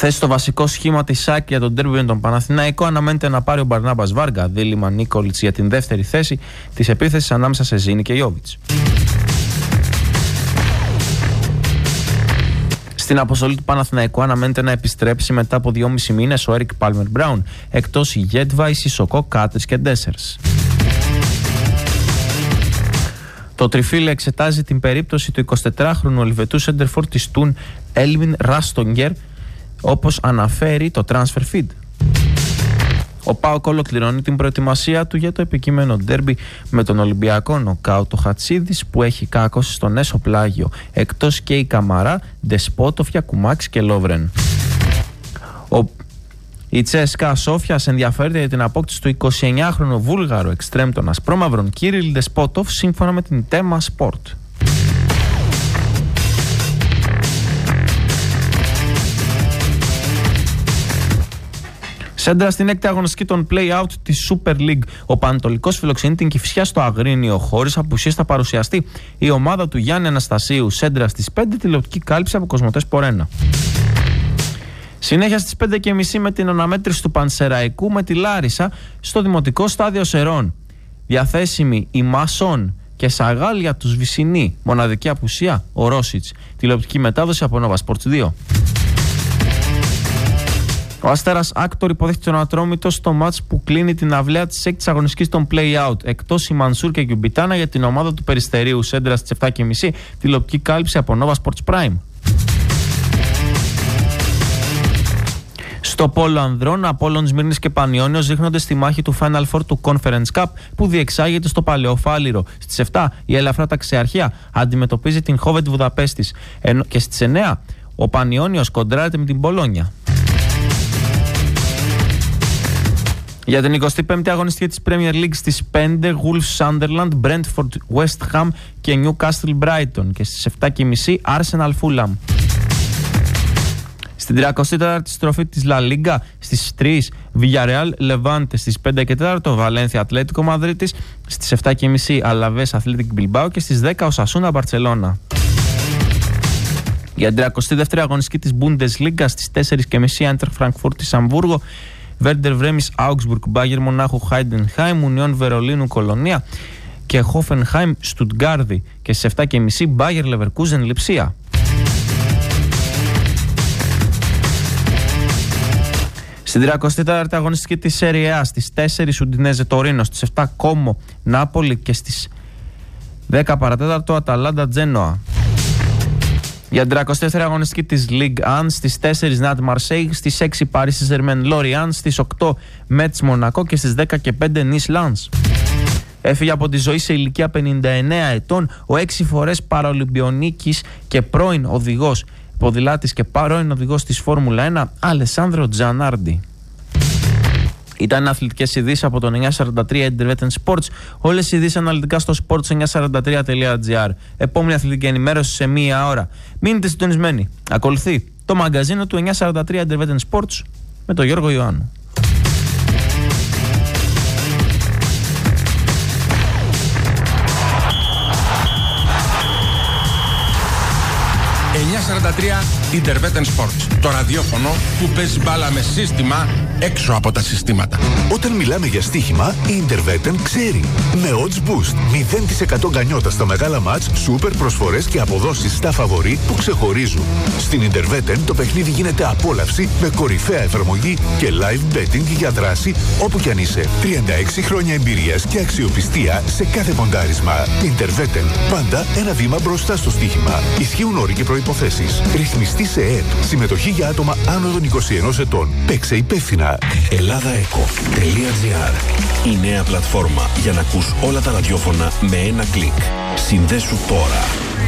Χθες το βασικό σχήμα της ΣΑΚ για τον ντέρμπι με τον Παναθηναϊκό αναμένεται να πάρει ο Μπαρνάμπας Βάργα, δίλημμα Νίκολιτς για την δεύτερη θέση της επίθεσης ανάμεσα σε Ζήνη και Ιόβιτς. Στην αποστολή του Παναθηναϊκού αναμένεται να επιστρέψει μετά από 2,5 μήνες ο Έρικ Πάλμερ Μπράουν, εκτός η Γέτβα, η Σισοκό, Κάτρις και Ντέσσερς. Το τριφύλι εξετάζει την περίπτωση του 24χρονου Ελβετού σέντερφορ της Τουν Έλβιν Ράστονγκερ, όπως αναφέρει το Transfer Feed. Ο ΠΑΟΚ ολοκληρώνει την προετοιμασία του για το επικείμενο ντέρμπι με τον Ολυμπιακό νοκάουτ ο Χατσίδης που έχει κάκωση στον έσω πλάγιο, εκτός και η Καμαρά, Ντεσπότοφ, Γιακουμάκης και Λόβρεν. Η Τσέσκα Σόφιας ενδιαφέρεται για την απόκτηση του 29χρονου Βούλγαρο εξτρέμ των ασπρόμαυρων Κύριλ Ντεσπότοφ σύμφωνα με την Τέμα Σπορτ. Σέντρα στην έκτη αγωνιστική των play-out της Super League. Ο Πανετολικός φιλοξενεί την Κηφισιά στο Αγρίνιο. Χωρίς απουσίες θα παρουσιαστεί η ομάδα του Γιάννη Αναστασίου. Σέντρα στις 5, τηλεοπτική κάλυψη από Κοσμοτέ Σπορένα. Συνέχεια στις 5:30 με την αναμέτρηση του Πανσεραϊκού με τη Λάρισα στο Δημοτικό Στάδιο Σερών. Διαθέσιμη η Μασόν και Σαγάλ για τους Βυσσινοί. Μοναδική απουσία ο Ρόσιτς. Τηλεοπτική μετάδοση από Nova Sports 2. Ο Αστέρας Άκτορ υποδέχεται τον Ατρόμητο στο μάτς που κλείνει την αυλαία της 6ης αγωνιστικής των play-out. Εκτός η Μανσούρ και Γιουμπιτάνα για την ομάδα του Περιστερίου. Σέντρα στις 7:30, τηλεοπτική κάλυψη από Nova Sports Prime. Στο πόλο ανδρών, Απόλλων Σμύρνης και Πανιώνιος ρίχνονται στη μάχη του Final Four του Conference Cup που διεξάγεται στο Παλαιοφάλιρο. Στις 7 η Ελαφρά Ταξιαρχία αντιμετωπίζει την Χόβετ Βουδαπέστης. Και στις 9 ο Πανιώνιος κοντράρεται με την Πολόνια. Για την 25η αγωνιστική της Premier League στις 5, Wolves Sunderland, Brentford West Ham και Newcastle Brighton. Και στις 7:30 Arsenal Fulham. Στην 34η στροφή της La Liga στις 3 Villarreal Levante, στις 5 και 4 Valencia Atlético Μαδρίτης, στις 7:30 Alaves Athletic Bilbao και στις 10 Osasuna Barcelona. Για την 32η αγωνιστική της Bundesliga στις 4:30 Eintracht Frankfurt της Αμβούργο, Werder Bremen Augsburg, Bayern Μονάχου Heidenheim, Union Βερολίνου Κολονία και Hoffenheim Στουτγκάρδη και στις 7:30 Bayer Leverkusen Λιψία. Στην 34η αγωνιστική της Serie A στις 4 Ουντινέζε Τωρίνο, στις 7 Κόμο Νάπολη και στις 10 παρατέταρτο Αταλάντα Τζένοα. Για την 34η αγωνιστική της Ligue 1 στις 4 Νάτ Μαρσέιγ, στις 6 Paris Saint-Germain Lorient, στις 8 Μέτς Μονακό και στις 10 και 5 Νις Λανς. Έφυγε από τη ζωή σε ηλικία 59 ετών ο 6 φορές παραολυμπιονίκης και πρώην οδηγός ποδηλάτης και πρώην οδηγός της Φόρμουλα 1 Αλεσάνδρο Τζανάρντι. Ήταν αθλητικές ειδήσεις από το 943 Intervetten Sports. Όλες οι ειδήσεις αναλυτικά στο sports943.gr. Επόμενη αθλητική ενημέρωση σε μία ώρα. Μείνετε συντονισμένοι. Ακολουθεί το μαγκαζίνο του 943 Intervetten Sports με τον Γιώργο Ιωάννου. 943 Intervetten Sports. Το ραδιόφωνο που παίζει μπάλα με σύστημα έξω από τα συστήματα. Όταν μιλάμε για στοίχημα, η Intervetten ξέρει. Με odds boost, 0% γκανιότα στα μεγάλα μάτς, σούπερ προσφορές και αποδόσεις στα φαβορί που ξεχωρίζουν. Στην Intervetten το παιχνίδι γίνεται απόλαυση με κορυφαία εφαρμογή και live betting για δράση όπου κι αν είσαι. 36 χρόνια εμπειρίας και αξιοπιστία σε κάθε ποντάρισμα. Intervetten, πάντα ένα βήμα μπροστά στο στοίχημα. Ισχύουν όροι και προϋποθέσεις. Ρυθμιστή σε ΕΕΠ. Συμμετοχή για άτομα άνω των 21 ετών. Παίξε υπεύθυνα. ElladaEco.gr. Η νέα πλατφόρμα για να ακούς όλα τα ραδιόφωνα με ένα κλικ. Συνδέσου τώρα.